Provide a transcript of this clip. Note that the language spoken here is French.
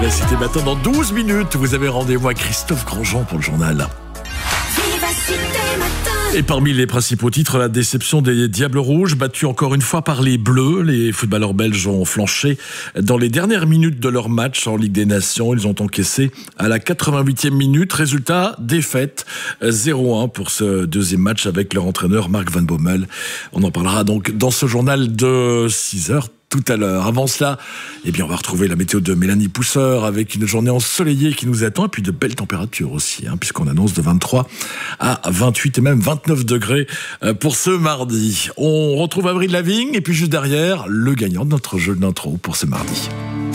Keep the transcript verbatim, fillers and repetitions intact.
Vivacité Matin, dans douze minutes, vous avez rendez-vous à Christophe Grandjean pour le journal. Et parmi les principaux titres, la déception des Diables Rouges, battus encore une fois par les Bleus. Les footballeurs belges ont flanché dans les dernières minutes de leur match en Ligue des Nations. Ils ont encaissé à la quatre-vingt-huitième minute. Résultat, défaite zéro un pour ce deuxième match avec leur entraîneur Mark Van Bommel. On en parlera donc dans ce journal de six heures. Tout à l'heure. Avant cela, eh bien, on va retrouver la météo de Mélanie Pousseur avec une journée ensoleillée qui nous attend et puis de belles températures aussi, hein, puisqu'on annonce de vingt-trois à vingt-huit et même vingt-neuf degrés pour ce mardi. On retrouve Avril Lavigne et puis juste derrière, le gagnant de notre jeu d'intro pour ce mardi.